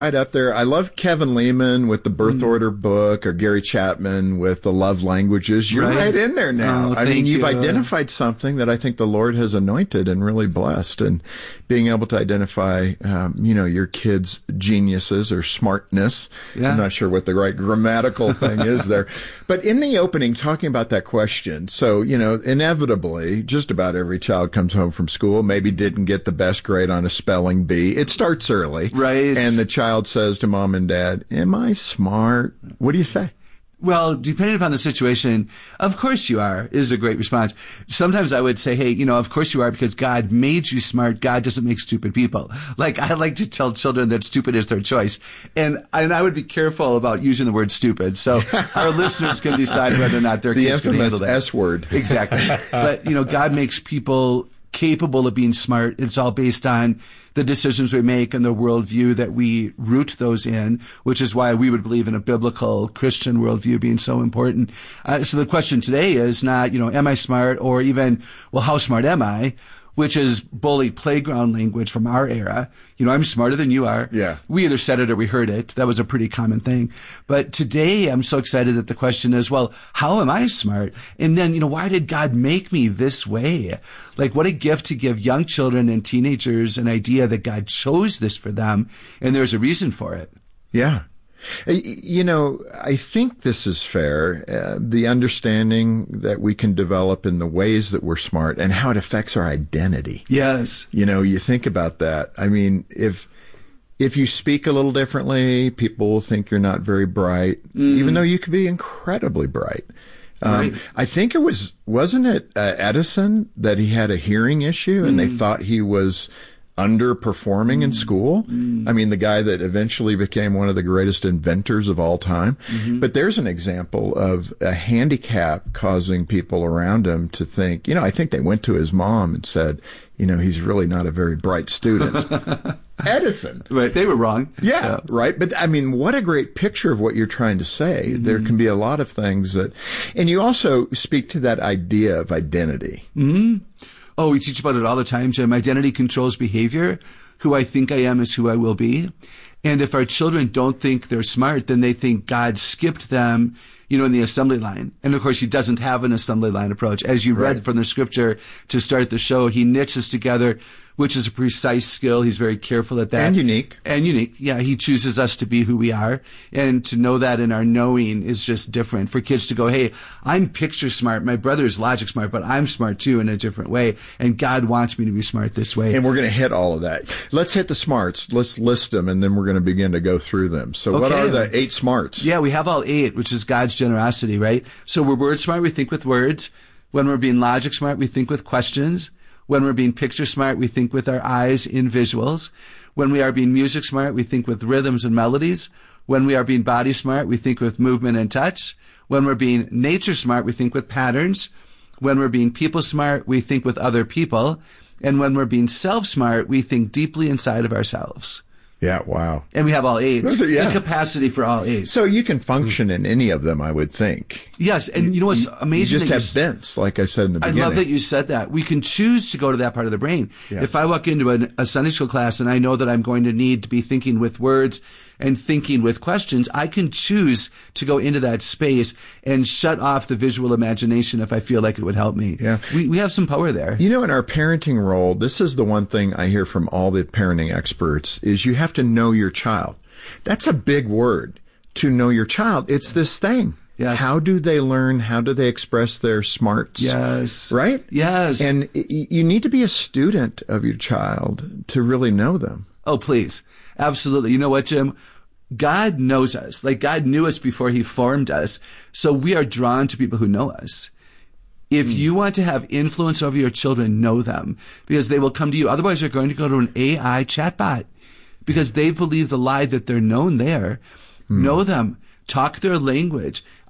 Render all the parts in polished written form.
right up there. I love Kevin Leman with the Birth Order book, or Gary Chapman with the Love Languages. You're right in there now. I mean, you've identified something that I think the Lord has anointed and really blessed, and being able to identify, your kids' geniuses or smartness. Yeah. I'm not sure what the right grammatical thing is there. But in the opening, talking about that question, so, inevitably, just about every child comes home from school, maybe didn't get the best grade on a spelling bee. It starts early. Right. And the child says to mom and dad, am I smart? What do you say? Well, depending upon the situation, of course you are, is a great response. Sometimes I would say, hey, of course you are, because God made you smart. God doesn't make stupid people. Like, I like to tell children that stupid is their choice. And I would be careful about using the word stupid. So our listeners can decide whether or not their kids can handle that. The infamous S word. Exactly. But, God makes people capable of being smart. It's all based on the decisions we make and the worldview that we root those in, which is why we would believe in a biblical Christian worldview being so important. So the question today is not, am I smart, or even, well, how smart am I? Which is bully playground language from our era. I'm smarter than you are. Yeah. We either said it or we heard it. That was a pretty common thing. But today I'm so excited that the question is, well, how am I smart? And then, why did God make me this way? Like, what a gift to give young children and teenagers an idea that God chose this for them, and there's a reason for it. Yeah. I think this is fair, the understanding that we can develop in the ways that we're smart and how it affects our identity. Yes. You think about that. I mean, if you speak a little differently, people will think you're not very bright, even though you could be incredibly bright. Right. I think wasn't it Edison that he had a hearing issue and they thought he was underperforming in school? I mean, the guy that eventually became one of the greatest inventors of all time. But there's an example of a handicap causing people around him to think, I think they went to his mom and said, he's really not a very bright student. Edison. Right. They were wrong. Yeah, right. But I mean, what a great picture of what you're trying to say. There can be a lot of things and you also speak to that idea of identity. Oh, we teach about it all the time, Jim. Identity controls behavior. Who I think I am is who I will be. And if our children don't think they're smart, then they think God skipped them, in the assembly line. And of course, he doesn't have an assembly line approach. As you read from the scripture to start the show, he knits us together, which is a precise skill. He's very careful at that. And unique. Yeah, he chooses us to be who we are. And to know that in our knowing is just different. For kids to go, hey, I'm picture smart. My brother is logic smart, but I'm smart too in a different way. And God wants me to be smart this way. And we're going to hit all of that. Let's hit the smarts. Let's list them, and then we're going to begin to go through them. So what are the 8 smarts? Yeah, we have all 8, which is God's generosity, right? So we're word smart, we think with words. When we're being logic smart, we think with questions. When we're being picture smart, we think with our eyes in visuals. When we are being music smart, we think with rhythms and melodies. When we are being body smart, we think with movement and touch. When we're being nature smart, we think with patterns. When we're being people smart, we think with other people. And when we're being self smart, we think deeply inside of ourselves. Yeah, wow. And we have all 8. The capacity for all 8. So you can function in any of them, I would think. Yes, and you know what's amazing? You just have bents, like I said in the beginning. I love that you said that. We can choose to go to that part of the brain. Yeah. If I walk into a Sunday school class and I know that I'm going to need to be thinking with words and thinking with questions, I can choose to go into that space and shut off the visual imagination if I feel like it would help me. Yeah. We have some power there. In our parenting role, this is the one thing I hear from all the parenting experts is you have to know your child. That's a big word, to know your child. It's this thing. Yes. How do they learn? How do they express their smarts? Yes. Right? Yes. And you need to be a student of your child to really know them. Oh, please. Absolutely. You know what, Jim? God knows us. Like, God knew us before he formed us. So we are drawn to people who know us. If you want to have influence over your children, know them, because they will come to you. Otherwise, they're going to go to an AI chatbot because they believe the lie that they're known there. Know them. Talk their language.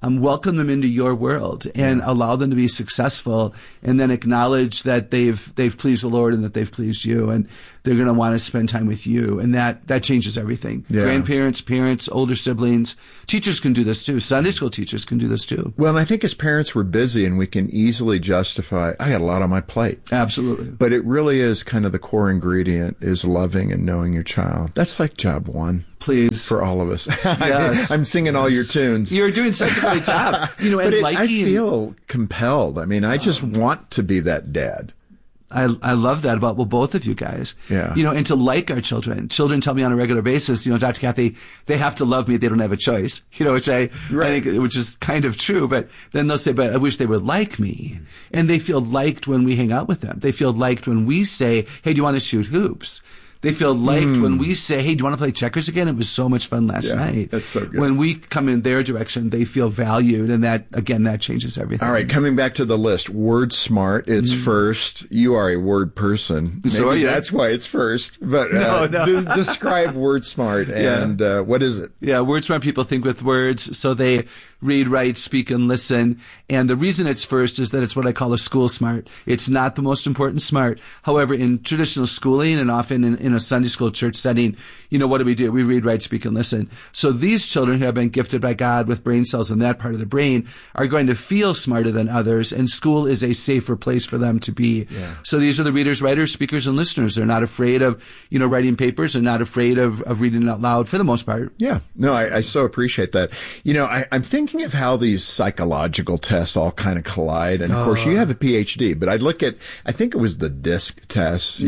welcome them into your world and allow them to be successful, and then acknowledge that they've pleased the Lord and that they've pleased you, and they're going to want to spend time with you. And that changes everything. Yeah. Grandparents, parents, older siblings, teachers can do this too. Sunday school teachers can do this too. Well, and I think as parents, we're busy and we can easily justify, I got a lot on my plate. Absolutely. But it really is kind of the core ingredient is loving and knowing your child. That's like job one. Please. For all of us. Yes. I'm singing all your tunes. You're doing such a great job. But I feel compelled. I mean, I just want to be that dad. I love that about both of you guys. Yeah. And to like our children. Children tell me on a regular basis, Dr. Kathy, they have to love me. They don't have a choice. Which I think, which is kind of true. But then they'll say, but I wish they would like me. And they feel liked when we hang out with them. They feel liked when we say, hey, do you want to shoot hoops? They feel liked when we say, hey, do you want to play checkers again? It was so much fun last night. That's so good. When we come in their direction, they feel valued. And that changes everything. All right. Coming back to the list, word smart. It's first. You are a word person. So Maybe that's why it's first. But no. Describe word smart and what is it? Yeah. Word smart people think with words. So they read, write, speak, and listen. And the reason it's first is that it's what I call a school smart. It's not the most important smart. However, in traditional schooling and often in a Sunday school church setting, what do? We read, write, speak, and listen. So these children who have been gifted by God with brain cells in that part of the brain are going to feel smarter than others, and school is a safer place for them to be. Yeah. So these are the readers, writers, speakers, and listeners. They're not afraid of, writing papers. They're not afraid of reading out loud for the most part. Yeah. No, I so appreciate that. I'm thinking of how these psychological tests all kind of collide. And of course, you have a PhD, but I think it was the DISC test,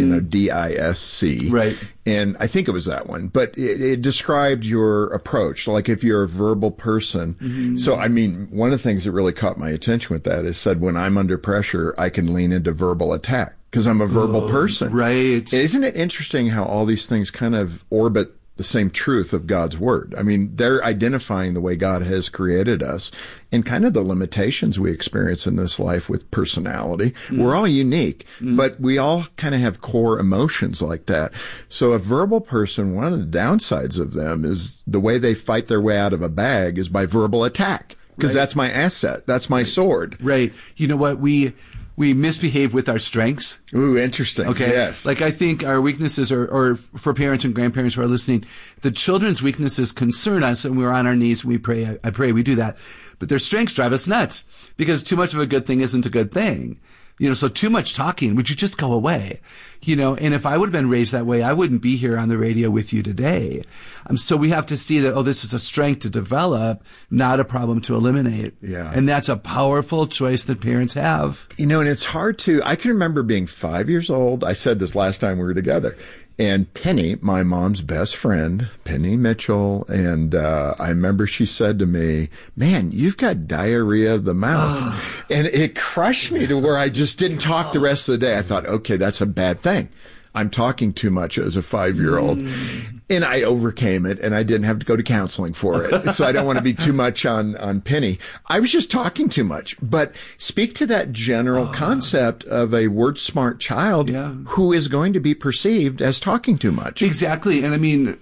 DISC. Right. And I think it was that one, but it described your approach, like if you're a verbal person. Mm-hmm. So, one of the things that really caught my attention with that is said, when I'm under pressure, I can lean into verbal attack because I'm a verbal person. Right. Isn't it interesting how all these things kind of orbit the same truth of God's word? They're identifying the way God has created us and kind of the limitations we experience in this life with personality. We're all unique, but we all kind of have core emotions like that. So a verbal person, one of the downsides of them is the way they fight their way out of a bag is by verbal attack, because that's my asset. That's my sword. Right. You know what? We misbehave with our strengths. Ooh, interesting. Okay. Yes. Like I think our weaknesses or for parents and grandparents who are listening, the children's weaknesses concern us and we're on our knees and we pray. I pray we do that. But their strengths drive us nuts because too much of a good thing isn't a good thing. So too much talking, would you just go away? And if I would have been raised that way, I wouldn't be here on the radio with you today. So we have to see that, this is a strength to develop, not a problem to eliminate. Yeah. And that's a powerful choice that parents have. And it's hard I can remember being 5 years old. I said this last time we were together. And Penny, my mom's best friend, Penny Mitchell, and I remember she said to me, man, you've got diarrhea of the mouth. And it crushed me to where I just didn't talk the rest of the day. I thought, okay, that's a bad thing. I'm talking too much as a 5-year-old. And I overcame it, and I didn't have to go to counseling for it. So I don't want to be too much on Penny. I was just talking too much. But speak to that general concept of a word smart child who is going to be perceived as talking too much. Exactly. And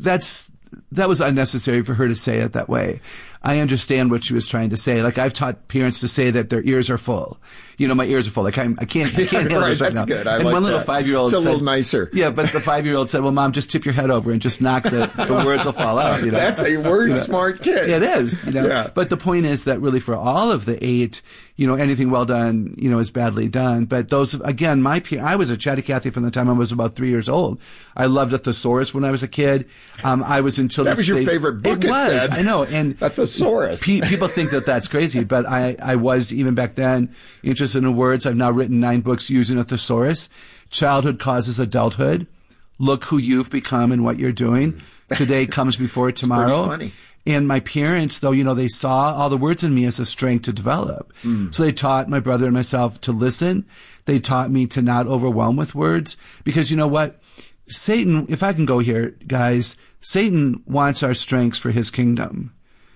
that was unnecessary for her to say it that way. I understand what she was trying to say. Like I've taught parents to say that their ears are full. My ears are full. Like I can't handle this right now. Good. And like one little 5-year-old said, it's a little nicer. Yeah, but the 5-year-old said, well, Mom, just tip your head over and just knock the words will fall out. That's a word smart kid. It is. Yeah. But the point is that really for all of the 8, anything well done, is badly done. But those, again, I was a chatty Cathy from the time I was about 3 years old. I loved a thesaurus when I was a kid. I was in children's. That was your favorite book. It was. Said. I know. And a thesaurus. People think that that's crazy, but I was even back then interested in words. I've now written 9 books using a thesaurus. Childhood causes adulthood. Look who you've become and what you're doing. Today comes before tomorrow. Pretty funny. And my parents, though, they saw all the words in me as a strength to develop. So they taught my brother and myself to listen. They taught me to not overwhelm with words. Because you know what? Satan, if I can go here, guys, Satan wants our strengths for his kingdom.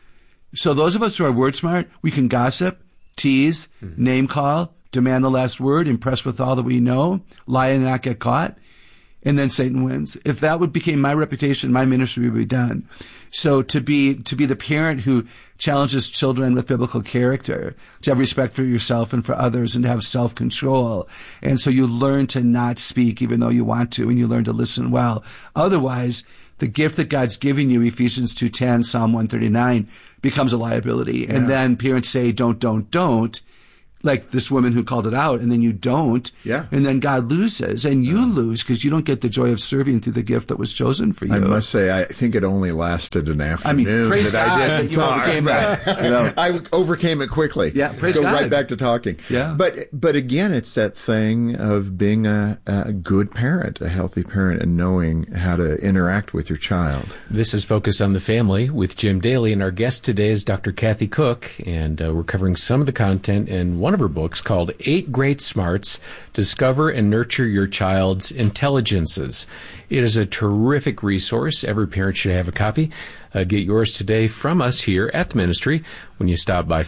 So those of us who are word smart, we can gossip, tease, name call, demand the last word, impress with all that we know, lie and not get caught. and then Satan wins. If that became my reputation, my ministry would be done. So to be the parent who challenges children with biblical character, to have respect for yourself and for others, and to have self-control. And so you learn to not speak even though you want to, and you learn to listen well. Otherwise, the gift that God's giving you, Ephesians 2:10, Psalm 139, becomes a liability. Yeah. And then parents say, don't. Like this woman who called it out, and then you don't. Yeah. And then God loses, and you lose because you don't get the joy of serving through the gift that was chosen for you. I must say, I think it only lasted an afternoon. Praise God that you overcame that. I overcame it quickly. Yeah, praise God. Go right back to talking. Yeah. But again, it's that thing of being a good parent, a healthy parent, and knowing how to interact with your child. This is Focus on the Family with Jim Daly, and our guest today is Dr. Kathy Cook, and we're covering some of the content in one of her books called 8 Great Smarts, Discover and Nurture Your Child's Intelligences. It is a terrific resource. Every parent should have a copy. Get yours today from us here at the ministry when you stop by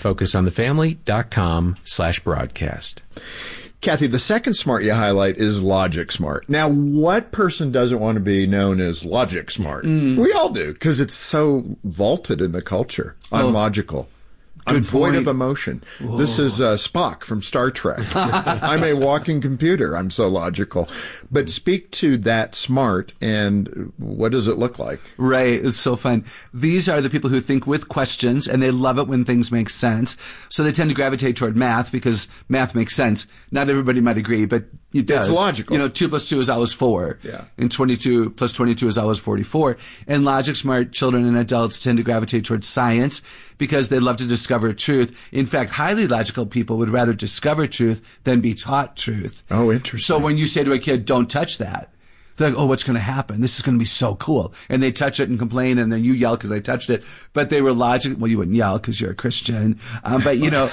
focusonthefamily.com/broadcast. Kathy, the second smart you highlight is logic smart. Now, what person doesn't want to be known as logic smart? We all do, because it's so vaulted in the culture. I'm logical. I'm void of emotion. Whoa. This is Spock from Star Trek. I'm a walking computer. I'm so logical. But speak to that smart, and what does it look like? Right. It's so fun. These are the people who think with questions, and they love it when things make sense. So they tend to gravitate toward math because math makes sense. Not everybody might agree, but it does. It's logical. 2 plus 2 is always 4. Yeah. And 22 plus 22 is always 44. And logic smart children and adults tend to gravitate towards science because they love to discover truth. In fact, highly logical people would rather discover truth than be taught truth. Oh, interesting. So when you say to a kid, don't touch that, they're like, oh, what's going to happen? This is going to be so cool. And they touch it and complain, and then you yell because they touched it. But they were logical. Well, you wouldn't yell because you're a Christian. But,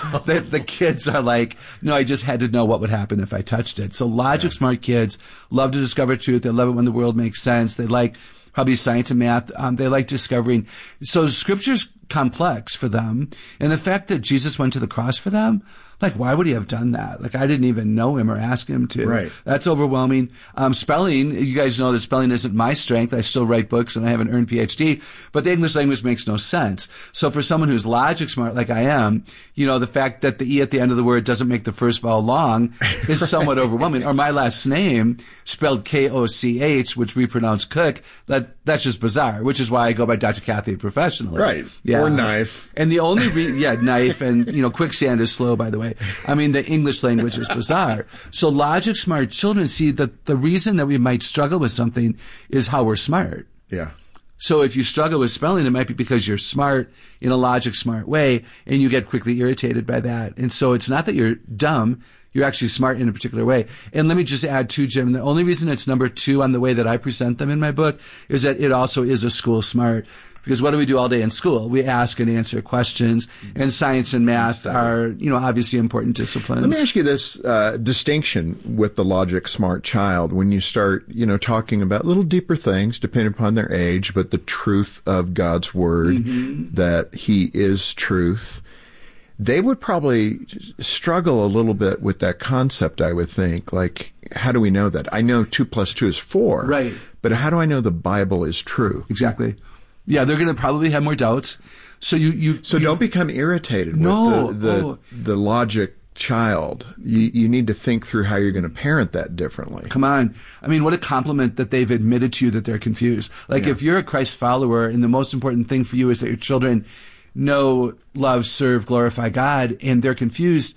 the kids are like, no, I just had to know what would happen if I touched it. So logic smart kids love to discover truth. They love it when the world makes sense. They like probably science and math. They like discovering. So Scripture's complex for them. And the fact that Jesus went to the cross for them, like, why would he have done that? Like, I didn't even know him or ask him to. Right. That's overwhelming. Spelling, you guys know that spelling isn't my strength. I still write books and I have an earned PhD, but the English language makes no sense. So for someone who's logic smart like I am, the fact that the E at the end of the word doesn't make the first vowel long is right. Somewhat overwhelming. Or my last name, spelled Koch, which we pronounce Cook, that's just bizarre, which is why I go by Dr. Kathy professionally. Right. Yeah. Or knife. And the only knife, and, quicksand is slow, by the way. I mean, the English language is bizarre. So logic smart children see that the reason that we might struggle with something is how we're smart. Yeah. So if you struggle with spelling, it might be because you're smart in a logic smart way, and you get quickly irritated by that. And so it's not that you're dumb. You're actually smart in a particular way. And let me just add too, Jim, the only reason it's number 2 on the way that I present them in my book is that it also is a school smart. Because what do we do all day in school? We ask and answer questions, and science and math are, obviously important disciplines. Let me ask you this distinction with the logic smart child when you start, talking about little deeper things depending upon their age, but the truth of God's word, that he is truth. They would probably struggle a little bit with that concept, I would think. Like, how do we know that? I know 2 plus 2 is 4. Right. But how do I know the Bible is true? Exactly. Yeah, they're going to probably have more doubts. So you don't become irritated with the logic child. You need to think through how you're going to parent that differently. Come on. I mean, what a compliment that they've admitted to you that they're confused. Like, if you're a Christ follower and the most important thing for you is that your children know, love, serve, glorify God, and they're confused,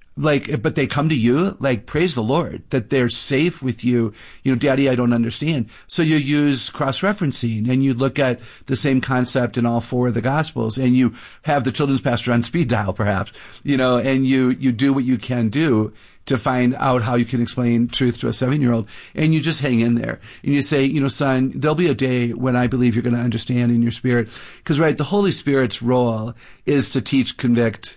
but they come to you, praise the Lord, that they're safe with you. Daddy, I don't understand. So you use cross-referencing, and you look at the same concept in all 4 of the Gospels, and you have the children's pastor on speed dial, perhaps, and you do what you can do to find out how you can explain truth to a 7-year-old, and you just hang in there. And you say, son, there'll be a day when I believe you're going to understand in your spirit. Because, the Holy Spirit's role is to teach, convict,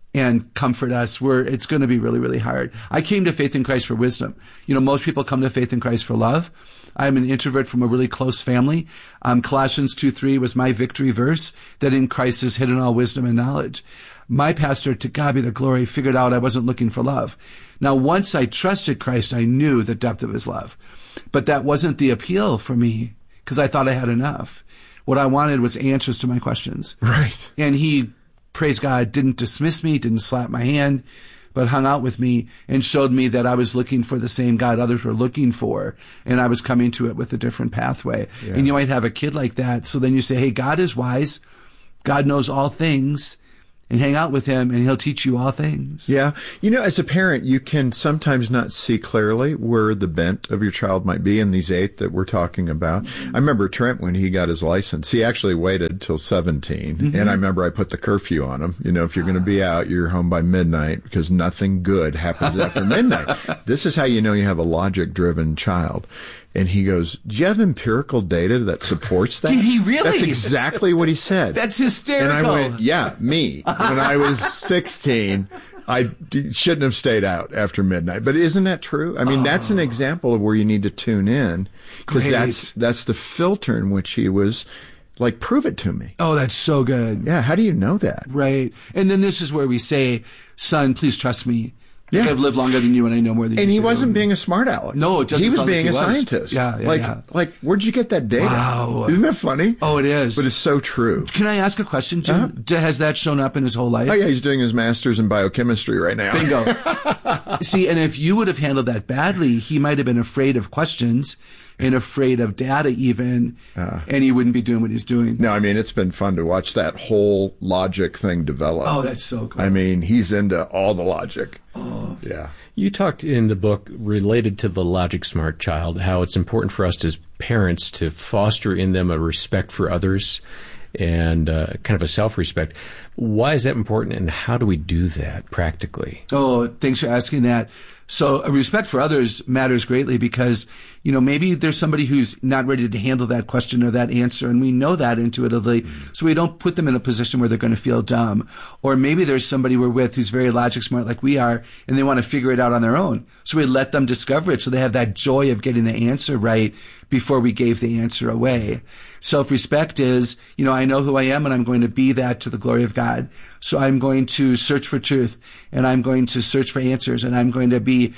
and comfort us, it's going to be really, really hard. I came to faith in Christ for wisdom. Most people come to faith in Christ for love. I'm an introvert from a really close family. Colossians 2:3 was my victory verse, that in Christ is hidden all wisdom and knowledge. My pastor, to God be the glory, figured out I wasn't looking for love. Now, once I trusted Christ, I knew the depth of his love. But that wasn't the appeal for me, because I thought I had enough. What I wanted was answers to my questions. Right. And he, praise God, didn't dismiss me, didn't slap my hand, but hung out with me and showed me that I was looking for the same God others were looking for, and I was coming to it with a different pathway. Yeah. And you might have a kid like that, so then you say, hey, God is wise, God knows all things, and hang out with him, and he'll teach you all things. Yeah. As a parent, you can sometimes not see clearly where the bent of your child might be in these 8 that we're talking about. I remember Trent, when he got his license, he actually waited till 17. Mm-hmm. And I remember I put the curfew on him. If you're going to be out, you're home by midnight, because nothing good happens after midnight. This is how you know you have a logic-driven child. And he goes, do you have empirical data that supports that? Did he really? That's exactly what he said. That's hysterical. And I went, yeah, me. When I was 16, I shouldn't have stayed out after midnight. But isn't that true? I mean, that's an example of where you need to tune in. Because that's the filter in which he was like, prove it to me. Oh, that's so good. Yeah, how do you know that? Right. And then this is where we say, son, please trust me. Yeah. I've lived longer than you, and I know more than you. And he wasn't being a smart aleck. No, he was being a scientist. Yeah. Like, where'd you get that data? Wow. Isn't that funny? Oh, it is. But it's so true. Can I ask a question, Jim? Uh-huh. Has that shown up in his whole life? Oh, yeah, he's doing his master's in biochemistry right now. Bingo. See, and if you would have handled that badly, he might have been afraid of questions and afraid of data even, and he wouldn't be doing what he's doing. No, I mean, it's been fun to watch that whole logic thing develop. Oh, that's so cool. I mean, he's into all the logic. Oh. Yeah. You talked in the book, related to the logic smart child, how it's important for us as parents to foster in them a respect for others and kind of a self-respect. Why is that important, and how do we do that practically? Oh, thanks for asking that. So a respect for others matters greatly because, maybe there's somebody who's not ready to handle that question or that answer, and we know that intuitively, so we don't put them in a position where they're going to feel dumb. Or maybe there's somebody we're with who's very logic smart like we are, and they want to figure it out on their own. So we let them discover it so they have that joy of getting the answer right before we gave the answer away. Self-respect is, I know who I am, and I'm going to be that to the glory of God. So I'm going to search for truth, and I'm going to search for answers, and I'm going to be,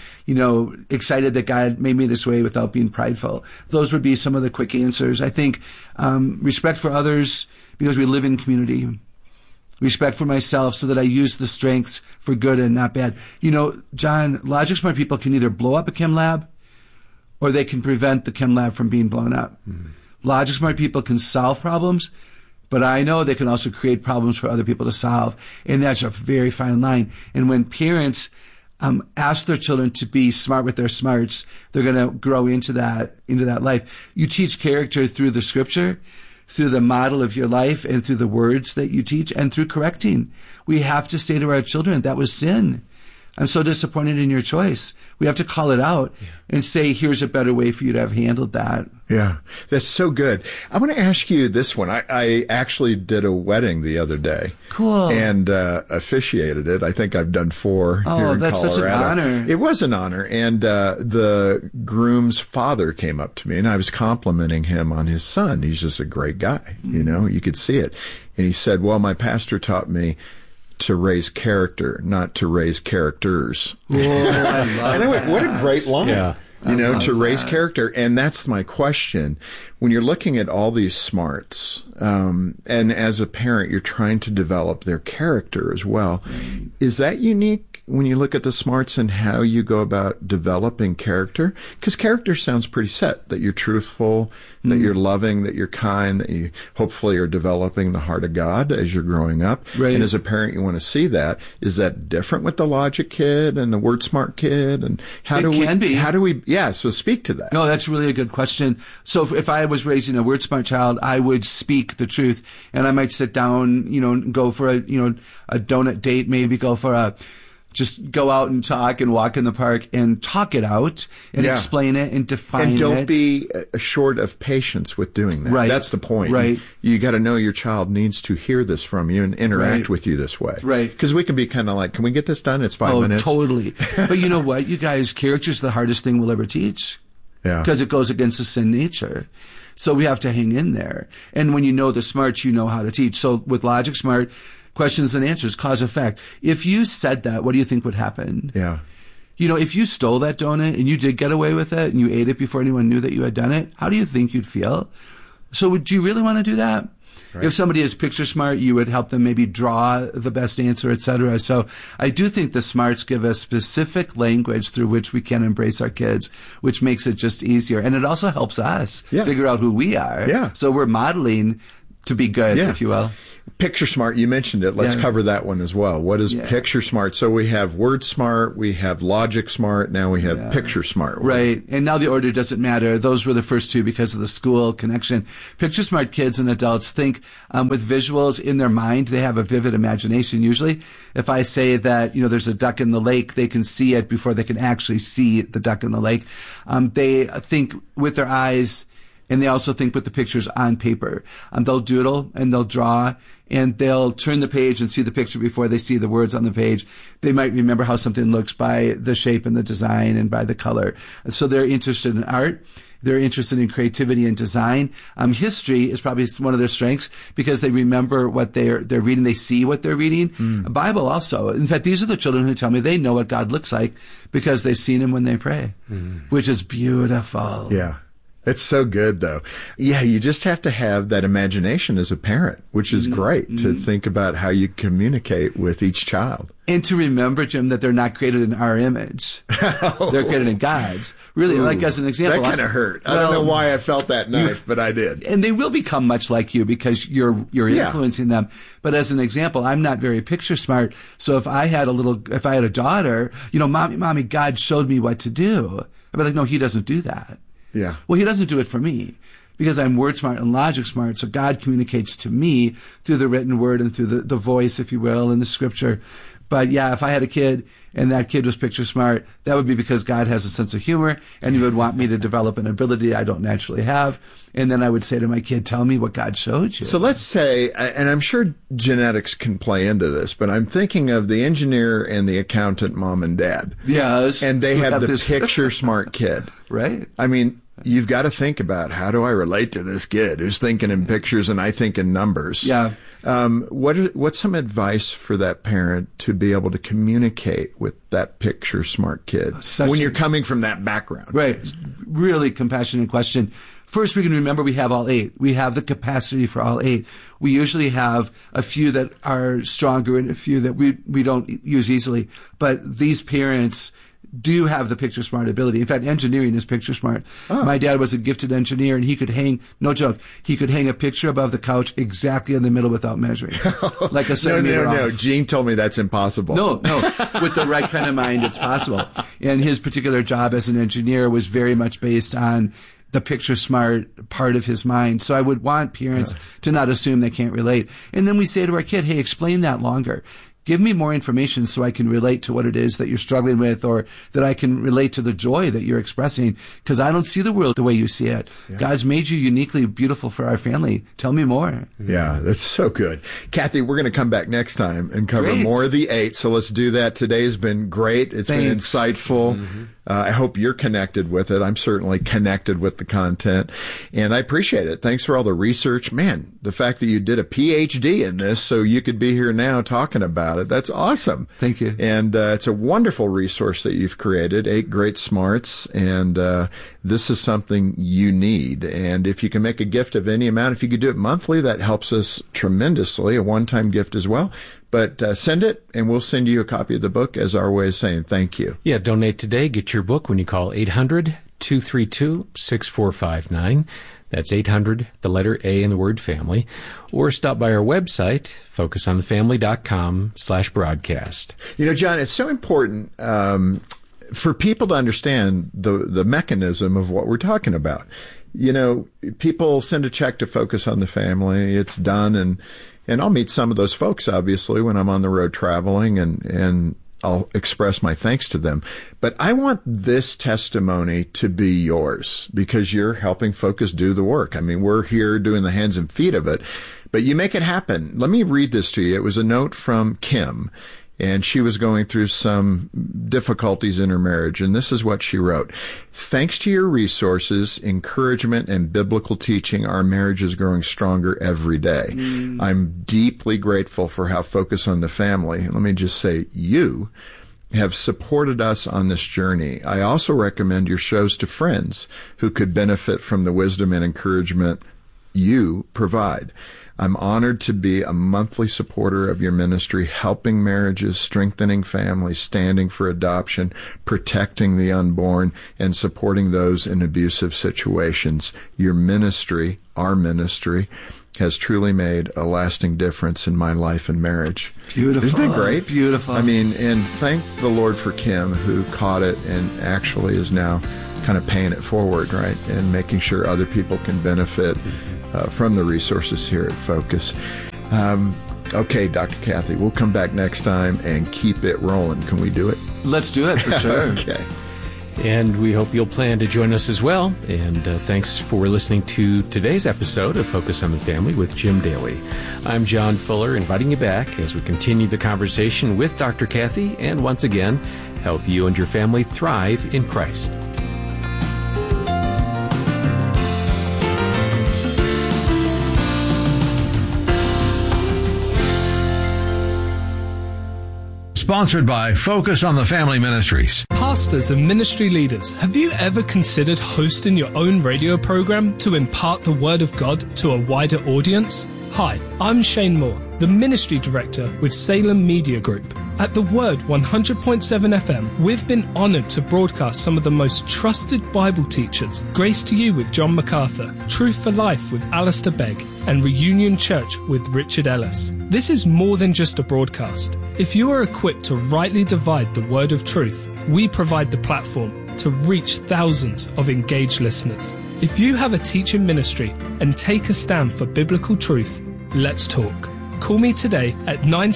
excited that God made me this way without being prideful. Those would be some of the quick answers. I think respect for others because we live in community. Respect for myself so that I use the strengths for good and not bad. John, logic smart people can either blow up a chem lab or they can prevent the chem lab from being blown up. Mm-hmm. Logic smart people can solve problems, but I know they can also create problems for other people to solve. And that's a very fine line. And when parents ask their children to be smart with their smarts, they're going to grow into that life. You teach character through the scripture, through the model of your life, and through the words that you teach, and through correcting. We have to say to our children, that was sin. I'm so disappointed in your choice. We have to call it out and say, here's a better way for you to have handled that. Yeah, that's so good. I want to ask you this one. I actually did a wedding the other day. Cool. And officiated it. I think I've done 4 here in Colorado. Oh, that's such an honor. It was an honor. And the groom's father came up to me, and I was complimenting him on his son. He's just a great guy. You could see it. And he said, well, my pastor taught me to raise character, not to raise characters. Whoa, I love and I went, what a great line. Yeah. To raise character. And that's my question. When you're looking at all these smarts, and as a parent, you're trying to develop their character as well. Right. Is that unique when you look at the smarts and how you go about developing character? Because character sounds pretty set, that you're truthful, that you're loving, that you're kind, that you hopefully are developing the heart of God as you're growing up. Right. And as a parent, you want to see that. Is that different with the logic kid and the word smart kid? And how do we, so speak to that. No, that's really a good question. So if I was raising a word smart child, I would speak the truth, and I might sit down, go for a donut date, maybe go for Just go out and talk and walk in the park and talk it out and explain it and define it. And don't be short of patience with doing that. Right. That's the point. Right. You got to know your child needs to hear this from you and interact with you this way. Right. Because we can be kind of like, can we get this done? It's 5 minutes. Oh, totally. But you know what? You guys, character's the hardest thing we'll ever teach. Yeah. Because it goes against the sin nature. So we have to hang in there. And when you know the smarts, you know how to teach. So with Logic Smart, questions and answers, cause effect. If you said that, what do you think would happen? Yeah. You know, if you stole that donut and you did get away with it and you ate it before anyone knew that you had done it, how do you think you'd feel? So would you really want to do that? Right. If somebody is picture smart, you would help them maybe draw the best answer, etc. So I do think the smarts give us specific language through which we can embrace our kids, which makes it just easier. And it also helps us figure out who we are. Yeah. So we're modeling to be good, if you will. Picture Smart, you mentioned it. Let's cover that one as well. What is Picture Smart? So we have Word Smart, we have Logic Smart, now we have Picture Smart. Right. And now the order doesn't matter. Those were the first two because of the school connection. Picture Smart kids and adults think with visuals in their mind. They have a vivid imagination usually. If I say that, you know, there's a duck in the lake, they can see it before they can actually see the duck in the lake. They think with their eyes. And they also think with the pictures on paper. They'll doodle and they'll draw and they'll turn the page and see the picture before they see the words on the page. They might remember how something looks by the shape and the design and by the color. So they're interested in art. They're interested in creativity and design. History is probably one of their strengths because they remember what they're reading. They see what they're reading. Bible also. In fact, these are the children who tell me they know what God looks like because they've seen him when they pray, which is beautiful. Yeah. It's so good, though. Yeah, you just have to have that imagination as a parent, which is great to think about how you communicate with each child. And to remember, Jim, that they're not created in our image. They're created in God's. Really, like as an example. That kind of hurt. I don't know why I felt that knife, but I did. And they will become much like you because you're influencing them. But as an example, I'm not very picture smart. So if I had a daughter, you know, mommy, God showed me what to do. I'd be like, no, he doesn't do that. Yeah. Well, he doesn't do it for me because I'm word smart and logic smart. So God communicates to me through the written word and through the voice, if you will, in the scripture. But yeah, if I had a kid and that kid was picture smart, that would be because God has a sense of humor and he would want me to develop an ability I don't naturally have. And then I would say to my kid, tell me what God showed you. So let's say, and I'm sure genetics can play into this, but I'm thinking of the engineer and the accountant mom and dad. Yes. And they have the picture smart kid. Right. I mean, you've got to think about how do I relate to this kid who's thinking in pictures and I think in numbers. Yeah. What's some advice for that parent to be able to communicate with that picture smart kid when you're coming from that background? Right. Really compassionate question. First, we can remember we have all 8. We have the capacity for all 8. We usually have a few that are stronger and a few that we don't use easily. But these parents do have the picture smart ability. In fact, engineering is picture smart. Oh. My dad was a gifted engineer and he could hang, no joke, he could hang a picture above the couch exactly in the middle without measuring. Like a centimeter off. No. Gene told me that's impossible. No. With the right kind of mind, it's possible. And his particular job as an engineer was very much based on the picture smart part of his mind. So I would want parents to not assume they can't relate. And then we say to our kid, hey, explain that longer. Give me more information so I can relate to what it is that you're struggling with or that I can relate to the joy that you're expressing because I don't see the world the way you see it. Yeah. God's made you uniquely beautiful for our family. Tell me more. Yeah, that's so good. Kathy, we're going to come back next time and cover more of the 8. So let's do that. Today's been great. It's been insightful. Mm-hmm. I hope you're connected with it. I'm certainly connected with the content, and I appreciate it. Thanks for all the research. Man, the fact that you did a PhD in this so you could be here now talking about it, that's awesome. Thank you. And it's a wonderful resource that you've created, 8 Great Smarts, and this is something you need. And if you can make a gift of any amount, if you could do it monthly, that helps us tremendously, a one-time gift as well. But send it, and we'll send you a copy of the book as our way of saying thank you. Yeah, donate today. Get your book when you call 800-232-6459. That's 800, the letter A in the word family. Or stop by our website, focusonthefamily.com/broadcast. You know, John, it's so important for people to understand the mechanism of what we're talking about. You know, people send a check to Focus on the Family. It's done, and I'll meet some of those folks, obviously, when I'm on the road traveling, and I'll express my thanks to them. But I want this testimony to be yours because you're helping Focus do the work. I mean, we're here doing the hands and feet of it, but you make it happen. Let me read this to you. It was a note from Kim, and she was going through some difficulties in her marriage, and this is what she wrote. Thanks to your resources, encouragement, and biblical teaching, our marriage is growing stronger every day. I'm deeply grateful for how Focus on the Family, let me just say, you have supported us on this journey. I also recommend your shows to friends who could benefit from the wisdom and encouragement you provide. I'm honored to be a monthly supporter of your ministry, helping marriages, strengthening families, standing for adoption, protecting the unborn, and supporting those in abusive situations. Your ministry, our ministry, has truly made a lasting difference in my life and marriage. Beautiful. Isn't it great? Beautiful. I mean, and thank the Lord for Kim, who caught it and actually is now kind of paying it forward, right? And making sure other people can benefit from the resources here at Focus. Okay, Dr. Kathy, we'll come back next time and keep it rolling. Can we do it? Let's do it, for sure. Okay. And we hope you'll plan to join us as well. And thanks for listening to today's episode of Focus on the Family with Jim Daly. I'm John Fuller, inviting you back as we continue the conversation with Dr. Kathy and once again, help you and your family thrive in Christ. Sponsored by Focus on the Family Ministries. Pastors and ministry leaders, have you ever considered hosting your own radio program to impart the Word of God to a wider audience? Hi, I'm Shane Moore, the Ministry Director with Salem Media Group. At The Word 100.7 FM, we've been honored to broadcast some of the most trusted Bible teachers, Grace to You with John MacArthur, Truth for Life with Alistair Begg, and Reunion Church with Richard Ellis. This is more than just a broadcast. If you are equipped to rightly divide the word of truth, we provide the platform to reach thousands of engaged listeners. If you have a teaching ministry and take a stand for biblical truth, let's talk. Call me today at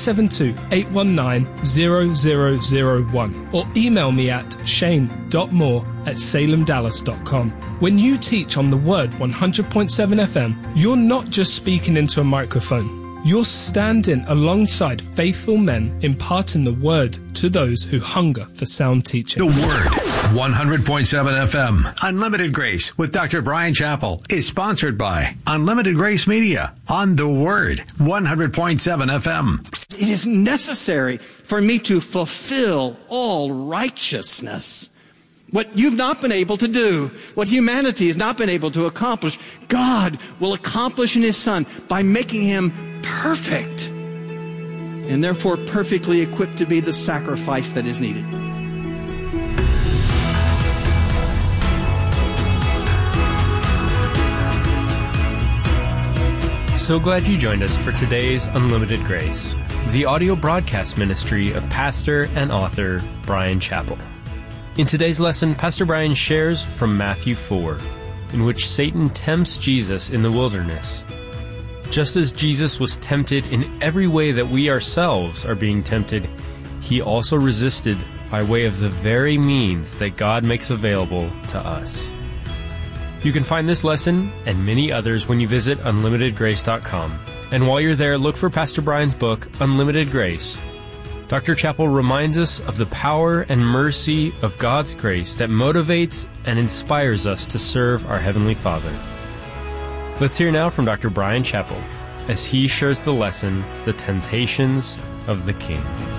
972-819-0001 or email me at shane.moore@salemdallas.com. When you teach on the Word 100.7 FM, you're not just speaking into a microphone. You're standing alongside faithful men imparting the Word to those who hunger for sound teaching. The Word, 100.7 FM. Unlimited Grace with Dr. Brian Chappell is sponsored by Unlimited Grace Media on The Word, 100.7 FM. It is necessary for me to fulfill all righteousness. What you've not been able to do, what humanity has not been able to accomplish, God will accomplish in His Son by making Him perfect and therefore perfectly equipped to be the sacrifice that is needed. So glad you joined us for today's Unlimited Grace, the audio broadcast ministry of pastor and author Brian Chappell. In today's lesson, Pastor Brian shares from Matthew 4, in which Satan tempts Jesus in the wilderness. Just as Jesus was tempted in every way that we ourselves are being tempted, He also resisted by way of the very means that God makes available to us. You can find this lesson and many others when you visit unlimitedgrace.com. And while you're there, look for Pastor Brian's book, Unlimited Grace. Dr. Chappell reminds us of the power and mercy of God's grace that motivates and inspires us to serve our Heavenly Father. Let's hear now from Dr. Brian Chappell as he shares the lesson, The Temptations of the King.